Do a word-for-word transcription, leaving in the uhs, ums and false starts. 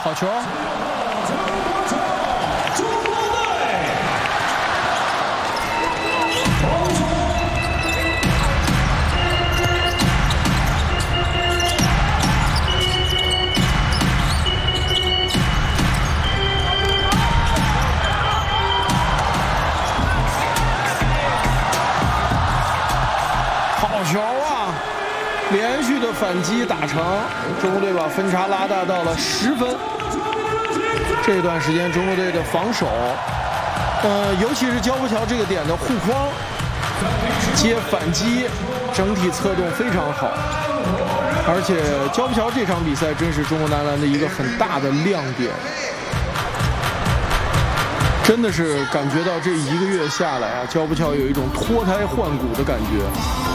好球！好球啊！连续的反击打成，中国队把分差拉大到了十分。这段时间中国队的防守，呃，尤其是焦博乔这个点的护框、接反击，整体策动非常好。而且焦博乔这场比赛真是中国男篮的一个很大的亮点。真的是感觉到这一个月下来啊，焦博乔有一种脱胎换骨的感觉。